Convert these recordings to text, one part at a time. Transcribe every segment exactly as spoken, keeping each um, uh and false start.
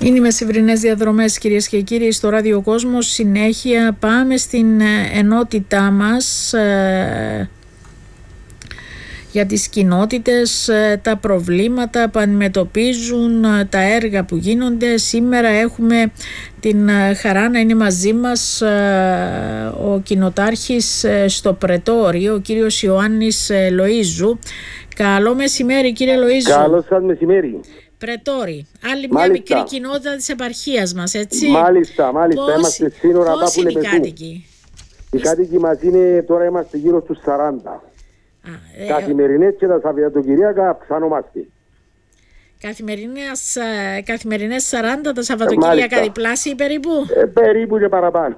Είναι οι μεσημβρινές διαδρομές, κυρίες και κύριοι, στο Ράδιο Κόσμος. Συνέχεια πάμε στην ενότητά μας ε, για τις κοινότητες, ε, τα προβλήματα που αντιμετωπίζουν, ε, τα έργα που γίνονται. Σήμερα έχουμε την ε, χαρά να είναι μαζί μας ε, ο κοινοτάρχης ε, στο Πρετόριο, ο κύριος Ιωάννης ε, Λοΐζου. Καλό μεσημέρι, κύριε Λοΐζου. Καλό σας μεσημέρι. Πρετόρι, άλλη μια Μάλιστα. μικρή κοινότητα της επαρχίας μας, έτσι. Μάλιστα, μάλιστα. Πώς, είμαστε σύνορα πώς είναι οι κάτοικοι? Οι κάτοικοι μας είναι, τώρα είμαστε γύρω στους σαράντα. Α, ε, Καθημερινές και τα Σαββατοκυριακά αυξανόμαστε. Καθημερινές, καθημερινές σαράντα, τα Σαββατοκύριακα διπλάσιοι περίπου. Ε, περίπου και παραπάνω.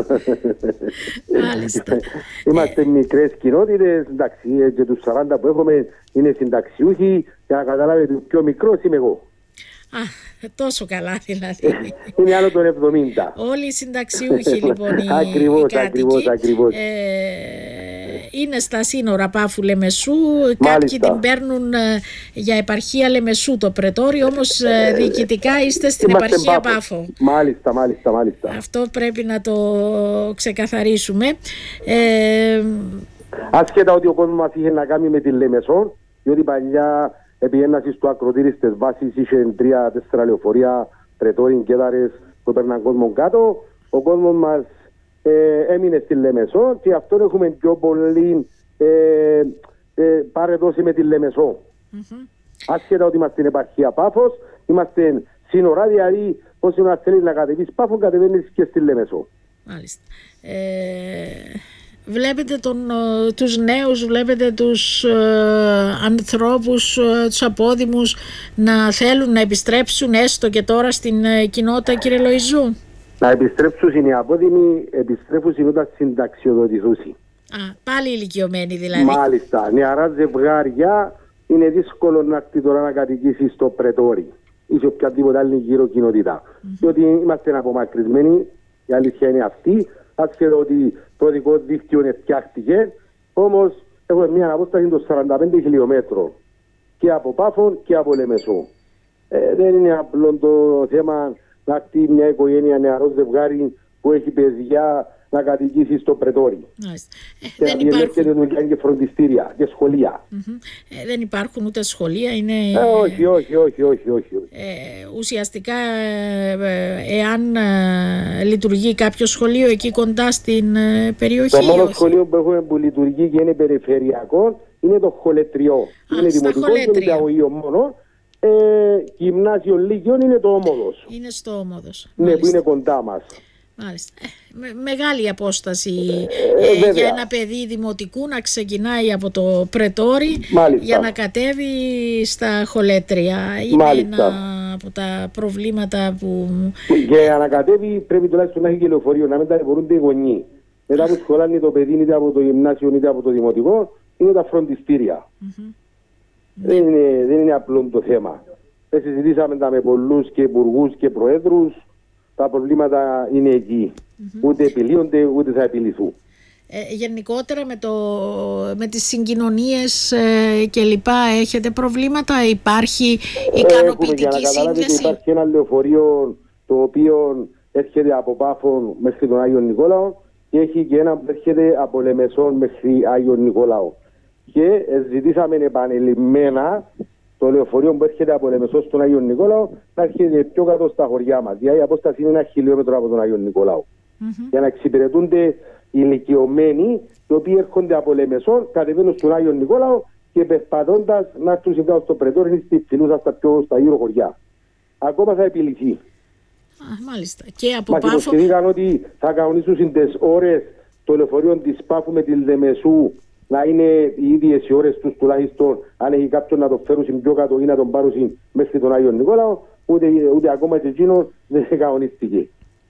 Μάλιστα. Είμαστε ε, μικρές κοινότητες, εντάξει, και τους σαράντα που έχουμε είναι συνταξιούχοι. Για να καταλάβετε, πιο μικρός είμαι εγώ. Α, τόσο καλά δηλαδή. Είναι άλλο των εβδομήντα. Όλοι οι συνταξιούχοι λοιπόν οι, ακριβώς, οι κάτοικοι. Ακριβώς, ακριβώς. Ε, είναι στα σύνορα Πάφου Λεμεσού. Κάποιοι την παίρνουν ε, για επαρχία Λεμεσού το Πρετόριο, όμως ε, διοικητικά είστε στην Είμαστε επαρχία Πάφο. Πάφο. Μάλιστα, μάλιστα, μάλιστα. Αυτό πρέπει να το ξεκαθαρίσουμε. Ε, Άσχετα ότι ο κόσμος μας είχε να κάνει με τη Λεμεσό, διότι παλιά επιγένναση στο ακροτήρι στις βάσεις είχε τρία-τέσσερα λεωφορεία, Πρετόριν, Κέδαρες, που έπαιρναν κόσμο κάτω. Ο κόσμος μας ε, έμεινε στη Λεμεσό και αυτό έχουμε πιο πολύ ε, ε, παρεδώσει με τη Λεμεσό. Mm-hmm. Άσχετα ότι είμαστε στην επαρχία Πάφος, είμαστε σύνορα, δηλαδή όσοι να θέλεις να κατεβείς Πάφο, κατεβαίνεις και στη Λεμεσό. Μάλιστα. Ε... Βλέπετε τον, τους νέους, βλέπετε τους ε, ανθρώπους, ε, τους απόδημους να θέλουν να επιστρέψουν έστω και τώρα στην ε, κοινότητα, κύριε Λοΐζου? Να επιστρέψουν οι απόδημοι, επιστρέφουν όταν συνταξιοδοτηθούν. Α, πάλι ηλικιωμένοι δηλαδή. Μάλιστα. Νεαρά ζευγάρια είναι δύσκολο να έρθει τώρα να κατοικήσει στο Πρετόρι ή σε οποιαδήποτε άλλη γύρω κοινότητα. Mm-hmm. Διότι είμαστε απομακρυσμένοι, η αλήθεια είναι αυτή. Άσχετο ότι το δικό δίκτυο φτιάχτηκε, όμως έχουμε μια απόσταση των σαράντα πέντε χιλιόμετρων και από Πάφων και από Λεμεσό. Ε, δεν είναι απλό το θέμα να έρθει μια οικογένεια, νεαρό ζευγάρι που έχει παιδιά, να κατοικήσει στο Πρετόρι. Ε, και δεν να υπάρχουν δουλειά και φροντιστήρια και σχολεία. Mm-hmm. Ε, δεν υπάρχουν ούτε σχολεία, είναι... Ε, όχι, όχι, όχι, όχι, όχι. Ε, ουσιαστικά, ε, εάν ε, λειτουργεί κάποιο σχολείο εκεί κοντά στην ε, περιοχή... Το μόνο όχι. σχολείο που έχουμε που λειτουργεί και είναι περιφερειακό είναι το χολετριό. Α, είναι δημοτικό και νηπιαγωγείο μόνο. Ε, γυμνάσιο Λύκειων είναι το Όμοδος. Είναι στο Όμοδος. Ναι, μάλιστα. που είναι κοντά μας. Μάλιστα. Ε, με, μεγάλη απόσταση ε, ε, για ένα παιδί δημοτικού να ξεκινάει από το Πρετόρι μάλιστα. για να κατέβει στα χολέτρια. Είναι μάλιστα. ένα από τα προβλήματα που... Για να κατέβει πρέπει τουλάχιστον να έχει και λεωφορείο, να μην ταλαιπωρούνται οι γονείς. Μετά που σχολάνε το παιδί είτε από το γυμνάσιο είτε από το δημοτικό, είναι τα φροντιστήρια. Mm-hmm. Δεν, είναι, δεν είναι απλό το θέμα. Δεν συζητήσαμε τα με πολλούς και υπουργούς και προέδρους. Τα προβλήματα είναι εκεί. Mm-hmm. Ούτε επιλύονται ούτε θα επιλυθούν. Ε, γενικότερα με, το, με τις συγκοινωνίες ε, και λοιπά έχετε προβλήματα? Υπάρχει ικανοποιητική Έχουμε, για να σύνδεση? Υπάρχει ένα λεωφορείο το οποίο έρχεται από Πάφων μέχρι τον Άγιο Νικόλαο και έχει και ένα που έρχεται από Λεμεσόν μέχρι Άγιο Νικόλαο. Και ζητήσαμε επανειλημμένα το λεωφορείο που έρχεται από Λεμεσό στον Άγιο Νικόλαο να έρχεται πιο κάτω στα χωριά μας. Δηλαδή η απόσταση είναι ένα χιλιόμετρο από τον Άγιο Νικόλαο. Mm-hmm. Για να εξυπηρετούνται οι ηλικιωμένοι, οι οποίοι έρχονται από Λεμεσό, κατεβαίνουν στον Άγιο Νικόλαο και περπατώντας να έρθουν κάτω στο Πρετόριο ή στη Φιλούσα στα πιο στα γύρω χωριά. Ακόμα θα επιληθεί. Α, μάλιστα. Και από Μας Πάφο... υποσχεθήκαν ότι θα κανονίσουν τις ώρες το λεωφορείο της Πάφου με τη Λεμεσού να είναι οι ίδιες οι ώρες τους τουλάχιστον, αν έχει κάποιον να το φέρουν πιο κάτω ή να τον πάρουν μέχρι τον Άγιο Νικόλαο, ούτε, ούτε ακόμα και εκείνο δεν κανονίστηκε.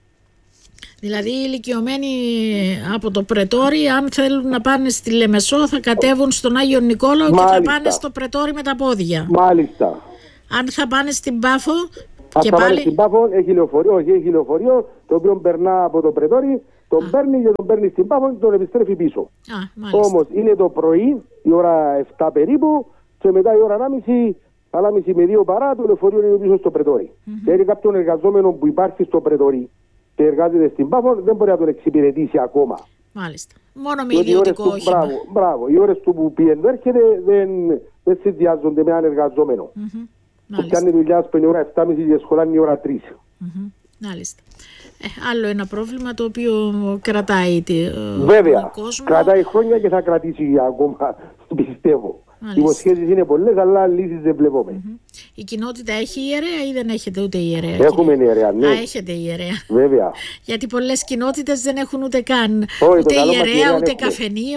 Δηλαδή οι ηλικιωμένοι από το Πρετόρι, αν θέλουν να πάνε στη Λεμεσό, θα κατέβουν στον Άγιο Νικόλαο. Μάλιστα. Και θα πάνε στο Πρετόρι με τα πόδια. Μάλιστα. Αν θα πάνε στην Πάφο... Αν και θα πάλι... πάνε στην Πάφο, έχει λεωφορείο, όχι, έχει λεωφορείο, το οποίο περνά από το Πρετόρι, τον Α. παίρνει και τον παίρνει στην Πάφο και τον επιστρέφει πίσω. Όμως είναι το πρωί, η ώρα επτά περίπου, και μετά η ώρα ενάμιση αλλά μισή με δύο παρά το λεωφορείο είναι πίσω στο Πρετόρι. Mm-hmm. Δηλαδή κάποιον εργαζόμενο που υπάρχει στο Πρετόρι και εργάζεται στην Πάφο δεν μπορεί να τον εξυπηρετήσει ακόμα. Μάλιστα. Μόνο με ιδιωτικό όχημα. Μπράβο, μπράβο. Οι ώρες του που πηγαίνει έρχεται δεν, δεν συνδυάζονται με έναν εργαζόμενο. Mm-hmm. Που κάνει δουλειά στην ώρα επτά και μισή και σχολάνει η ώρα τρεις. Mm-hmm. Μάλιστα. Ε, άλλο ένα πρόβλημα το οποίο κρατάει τη, βέβαια, τον κόσμο. Κρατάει χρόνια και θα κρατήσει ακόμα, πιστεύω. Οι υποσχέσεις είναι πολλές, αλλά λύσεις δεν βλέπουμε. Mm-hmm. Η κοινότητα έχει ιερέα ή δεν έχετε ούτε ιερέα? Έχουμε ιερέα, ναι. Α, έχετε ιερέα. Βέβαια. Γιατί πολλές κοινότητες δεν έχουν ούτε καν. Όχι, ούτε ιερέα, ούτε έχουμε. καφενείο.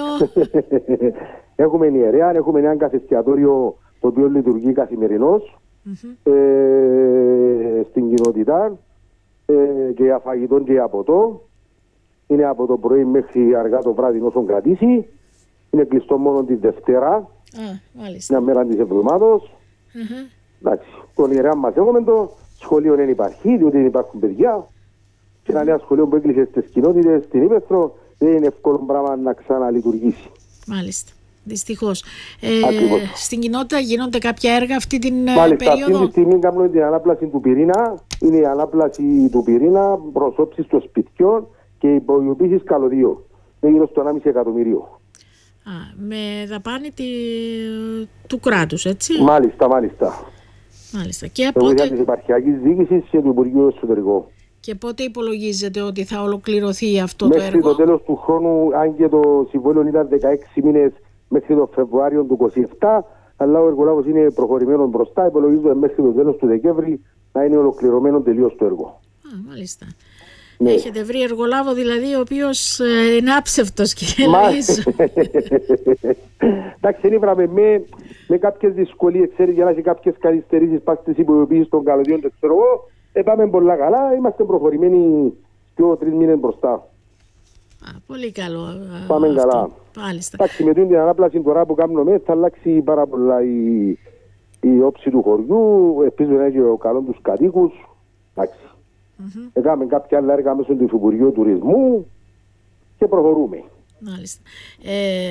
Έχουμε ιερέα, έχουμε ένα καθεστιατόριο το οποίο λειτουργεί καθημερινώς mm-hmm. ε, στην κοινότητα ε, και για φαγητό και για ποτό. Είναι από το πρωί μέχρι αργά το βράδυ όσο κρατήσει. Είναι κλειστό μόνο τη Δευτέρα. Ah, μάλιστα. Μια μέρα της εβδομάδος. Uh-huh. Εντάξει, τον ιερέα μας έχουμε το σχολείο δεν υπάρχει, διότι δεν υπάρχουν παιδιά. Και ένα νέο σχολείο που έκλεισε στις κοινότητες, στην Ήπεθρο, δεν είναι εύκολο πράγμα να ξαναλειτουργήσει. Μάλιστα. Δυστυχώς. Ε, στην κοινότητα γίνονται κάποια έργα αυτή την Μάλιστα, περίοδο. αυτή τη στιγμή κάνουμε την ανάπλαση του πυρήνα. Είναι η ανάπλαση του πυρήνα, προσώψεις των σπιτιών και υπογειοποίησης καλωδίων. Είναι γύρω στο ενάμιση εκατομμύριο. Α, με δαπάνη τη... του κράτους, έτσι. Μάλιστα, μάλιστα. Μάλιστα. Και πότε... πότε... της Επαρχιακής Διοίκησης και του Υπουργείου Εσωτερικού. Και πότε υπολογίζετε ότι θα ολοκληρωθεί αυτό μέχρι το έργο? Μέχρι το τέλος του χρόνου, αν και το συμβόλαιο ήταν δεκαέξι μήνες μέχρι το Φεβρουάριο του είκοσι επτά, αλλά ο εργολάβος είναι προχωρημένο μπροστά. Υπολογίζω μέχρι το τέλος του Δεκέμβρη να είναι ολοκληρωμένο τελείως το έργο. Α, μάλιστα. Ναι. Έχετε βρει εργολάβο δηλαδή ο οποίος ε, είναι άψευτος, κύριε Λαΐζου. Εντάξει, ήβραμε με, με κάποιες δυσκολίες, ξέρεις, για να έχει κάποιες καθυστερήσεις πας στις υποποιήσεις των καλωδίων, δεν ξέρω εγώ. Ε, πάμε πολλά καλά, είμαστε προχωρημένοι δύο τρεις μήνες μπροστά. Α, πολύ καλό. Πάμε αυτό. καλά. Πάλιστα. Εντάξει, με την ανάπλαση τώρα που κάνουμε θα αλλάξει πάρα πολλά η, η όψη του χωριού, επίσης να έχει ο καλό τους κατοίκους. Εντάξει. Mm-hmm. Έκαμε κάποια άλλα έργα μέσω του Υφυπουργείου Τουρισμού και προχωρούμε. Μάλιστα. Ε,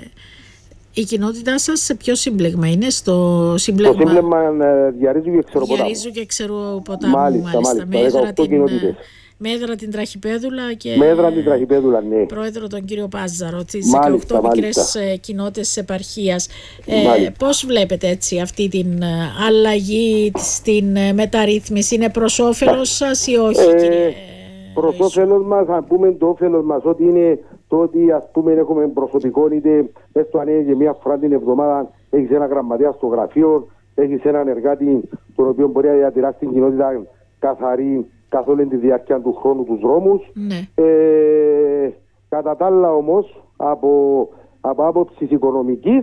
η κοινότητά σας σε ποιο σύμπλεγμα είναι? Στο σύμπλεγμα, το σύμπλεγμα ε, Διαρρίζου και Ξεροποτάμου. Διαρρίζου και Ξεροποτάμου, μάλιστα. μάλιστα. μάλιστα. Μέδρα την, Μέδρα την Τραχυπέδουλα και Μέδρα την Τραχυπέδουλα, ναι. πρόεδρο τον κύριο Πάζαρο, τις δεκαοκτώ μικρές κοινότητες της επαρχίας. Ε, πώς βλέπετε έτσι αυτή την αλλαγή στην μεταρρύθμιση? Είναι προς όφελος σας ή όχι, ε, κύριε? Προς όφελος μας, αν πούμε το όφελος μας ότι είναι το ότι ας πούμε έχουμε προσωπικό, είτε έστω αν έχει μια φορά την εβδομάδα, έχεις ένα γραμματέα στο γραφείο, έχεις έναν εργάτη τον οποίο μπορεί να διατηράσει την κοινότητα καθαρή καθ' όλη τη διάρκεια του χρόνου τους δρόμους. Ναι. Ε, κατά τα άλλα όμως, από, από άποψης οικονομικής,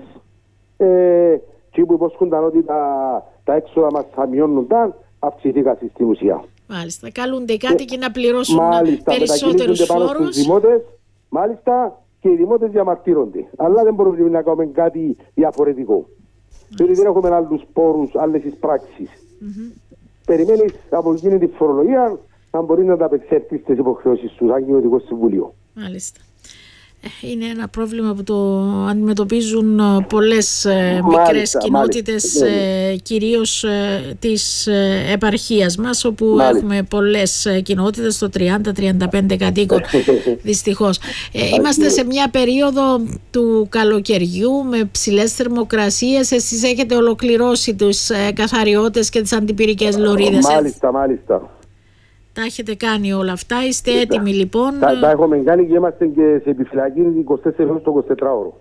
ε, και που υπόσχονταν ότι τα, τα έξοδα μας θα μειώνονταν, αυξηθήκα στην ουσία. Μάλιστα. Καλούνται οι κάτοικοι να πληρώσουν μάλιστα, περισσότερους φόρους. Δημότες, μάλιστα, και οι δημότες διαμαρτύρονται. Αλλά δεν μπορούμε να κάνουμε κάτι διαφορετικό. Διότι δεν έχουμε άλλους πόρους, άλλες εισπράξεις. Mm-hmm. Περιμένεις από εκείνη τη φορολογία να μπορεί να τα απεξέλθει στις υποχρεώσεις του σαν κοινοτικό συμβούλιο. Μάλιστα. Είναι ένα πρόβλημα που το αντιμετωπίζουν πολλές μάλιστα, μικρές κοινότητες, μάλιστα. κυρίως της επαρχίας μας, όπου μάλιστα. έχουμε πολλές κοινότητες, το τριάντα με τριάντα πέντε κατοίκων, δυστυχώς. ε, είμαστε σε μια περίοδο του καλοκαιριού με ψηλές θερμοκρασίες. Εσείς έχετε ολοκληρώσει τους καθαριώτες και τις αντιπυρικές λωρίδες. Μάλιστα, μάλιστα. Τα έχετε κάνει όλα αυτά, είστε έτοιμοι λοιπόν? Τα, τα έχουμε κάνει και είμαστε και σε επιφυλακή είκοσι τέσσερις ώρες το εικοσιτετράωρο.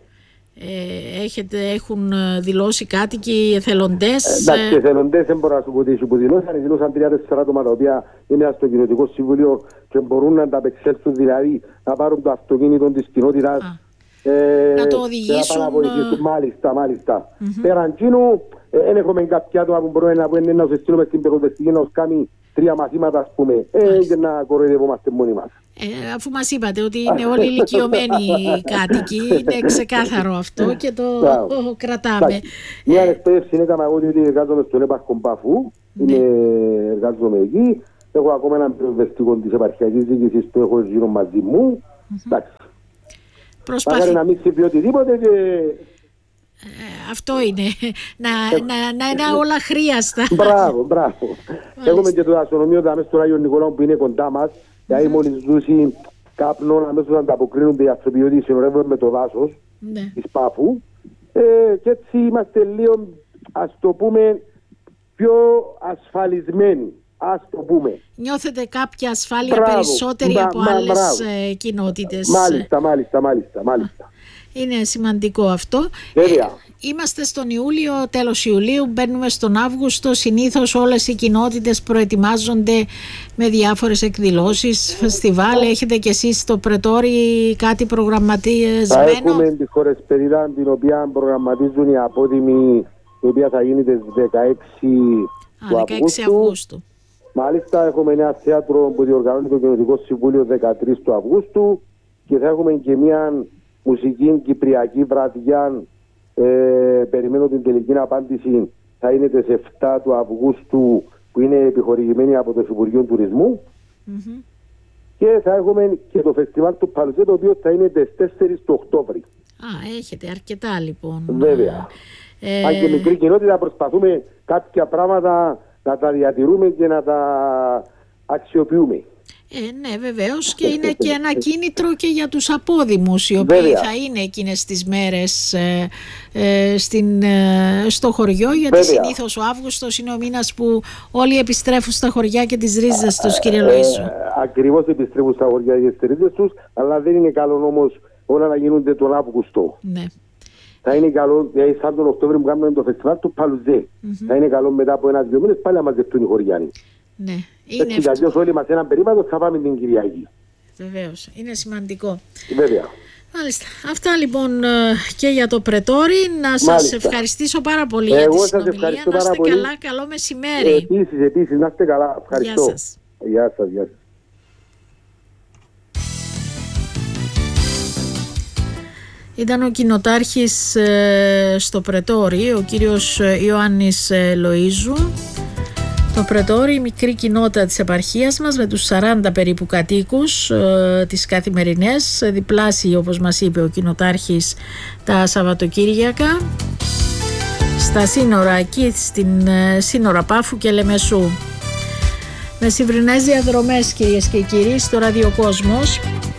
Ε, έχετε, έχουν δηλώσει κάτοικοι, εθελοντές? Ε, εντάξει, εθελοντές δεν μπορώ να σου πω τι που δηλώσαν. Δηλώσαν τρία τέσσερα άτομα τα οποία είναι στο κοινοτικό συμβούλιο και μπορούν να τα απεξέλθουν, δηλαδή να πάρουν το αυτοκίνητο της κοινότητας. Ε, να το οδηγήσουν. Να μάλιστα, μάλιστα. Mm-hmm. Πέραν εκείνου, δεν έχουμε κάποια άτομα που μπορούμε να πούμε να σε στείλουμε στην περιοδευτική να κάνει τρία μαθήματα, ας πούμε, ε, για να κοροϊδευόμαστε μόνοι μας. Ε, αφού μας είπατε ότι είναι όλοι ηλικιωμένοι κάτοικοι, είναι ξεκάθαρο αυτό και το oh, κρατάμε. Μια εκπαίδευση είναι έκανα εγώ ότι εργάζομαι στον έπαρχο Παφού, ναι. εργάζομαι εκεί, έχω ακόμα έναν περιοδευτικό της επαρχιακής διοίκησης που έχω γύρω μαζί μου. Εντάξει. Προσπαθ... Πάγαρε να μην συμβεί οτιδήποτε και... Ε, αυτό είναι, να, να, να είναι όλα χρειαστά. Μπράβο, μπράβο. Έχουμε και το αστυνομείο μέσα στο Άγιο Νικολάου που είναι κοντά μας. Δηλαδή μόλις ζούσει κάπνο αμέσως ανταποκρίνονται οι άνθρωποι ότι συνορεύουμε με το δάσος ναι. της Πάφου. Ε, και έτσι είμαστε λίγο, ας το πούμε, πιο ασφαλισμένοι. Ας το πούμε. Νιώθετε κάποια ασφάλεια μπράβο, περισσότερη μπα, από μπα, άλλες μπράβο. κοινότητες. Μάλιστα, μάλιστα, μάλιστα, μάλιστα. Είναι σημαντικό αυτό. Βέβαια. Είμαστε στον Ιούλιο, τέλος Ιουλίου, μπαίνουμε στον Αύγουστο. Συνήθως όλες οι κοινότητες προετοιμάζονται με διάφορες εκδηλώσεις, φεστιβάλ. Έχετε κι εσείς στο Πρετόρι κάτι προγραμματισμένο? Θα έχουμε τη χορεσπερίδα την οποία προγραμματίζουν οι απόδημοι, η οποία θα γίνει τις δεκαέξι Αυγούστου. Μάλιστα έχουμε ένα θέατρο που διοργανώνει το Κοινοτικό Συμβούλιο δεκατρείς του Αυγούστου και θα έχουμε και μια μουσική κυπριακή βραδιά. Ε, περιμένω την τελική απάντηση, θα είναι τις εφτά του Αυγούστου που είναι επιχορηγημένη από το Υπουργείο Τουρισμού Mm-hmm. και θα έχουμε και το φεστιβάλ του Παλουζέ, το οποίο θα είναι τις τέσσερις του Οκτώβρη. Α, έχετε αρκετά λοιπόν. Βέβαια. Ε... Αν και μικρή κοινότητα προσπαθούμε κάποια πράγματα να τα διατηρούμε και να τα αξιοποιούμε. Ε, ναι, βεβαίως, και είναι και ένα κίνητρο και για τους απόδημους οι οποίοι Βέβαια. θα είναι εκείνες τις μέρες ε, ε, στην, ε, στο χωριό, γιατί Βέβαια. συνήθως ο Αύγουστος είναι ο μήνας που όλοι επιστρέφουν στα χωριά και τις ρίζες τους, κύριε Λοΐσου. Ε, ακριβώς επιστρέφουν στα χωριά και τις ρίζες τους, αλλά δεν είναι καλό όμως όλα να γίνονται τον Αύγουστο. Ναι. Θα είναι καλό, δηλαδή σαν τον Οκτώβριο που κάνουμε το φεστιβάλ του Παλουζέ. Mm-hmm. Θα είναι καλό μετά από ένα-δύο μήνες πάλι να μαζευτούν οι χωριάνοι. Ναι. Είναι έτσι κι αλλιώς όλοι μας έναν περίπατο θα πάμε την Κυριακή. Βεβαίως, είναι σημαντικό. Βέβαια. Μάλιστα. Αυτά λοιπόν και για το Πρετόρι. Να σας Μάλιστα. ευχαριστήσω πάρα πολύ. Εγώ για τη σας συνομιλία. ευχαριστώ Να είστε πάρα πολύ. καλά, καλό μεσημέρι. Επίσης, επίσης, να είστε καλά. Ευχαριστώ. Γεια σας. Γεια σας, γεια σας. Ήταν ο κοινοτάρχης ε, στο Πρετόρι, ο κύριος Ιωάννης ε, Λοΐζου. Το Πρετόρι, η μικρή κοινότητα της επαρχίας μας με τους σαράντα περίπου κατοίκους ε, τις καθημερινές, διπλάσιοι όπως μας είπε ο κοινοτάρχης τα Σαββατοκύριακα, στα σύνορα εκεί, στην ε, σύνορα Πάφου και Λεμεσού. Μεσημβρινές διαδρομές, κυρίες και κύριοι, στο Ραδιοκόσμος.